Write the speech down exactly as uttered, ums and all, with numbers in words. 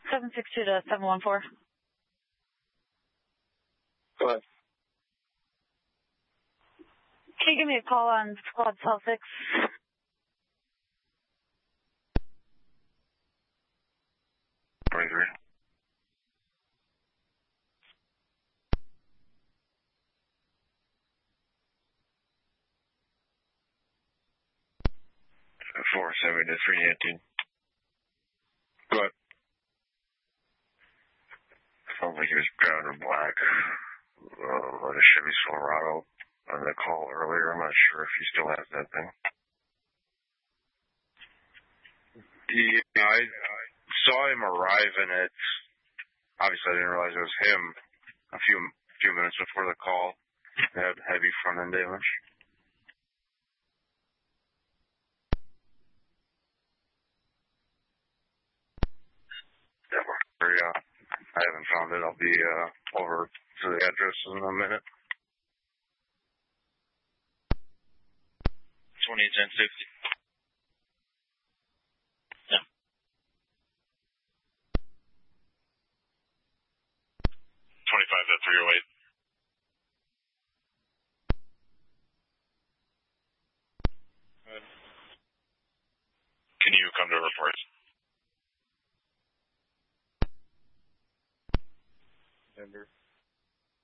seven six two to seven one four. Go ahead. Can you give me a call on squad cell six? twenty-three. four seven to three eighteen. Go ahead. Sounds like he was brown or black. Uh, on a Chevy Silverado on the call earlier. I'm not sure if he still has that thing. Yeah, I, I saw him arrive, and it's obviously I didn't realize it was him. A few few minutes before the call, it had heavy front end damage. Yeah, yeah. I haven't found it. I'll be uh, over to the address in a minute. twenty ten sixty. Yeah. twenty-five to three oh eight. Can you come to a report? Denver.